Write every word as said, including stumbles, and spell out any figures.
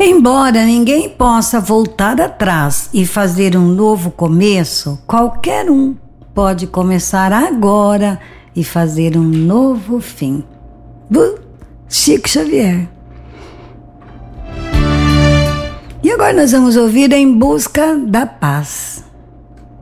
Embora ninguém possa voltar atrás e fazer um novo começo, qualquer um pode começar agora e fazer um novo fim. Uh, Chico Xavier. E agora nós vamos ouvir Em Busca da Paz.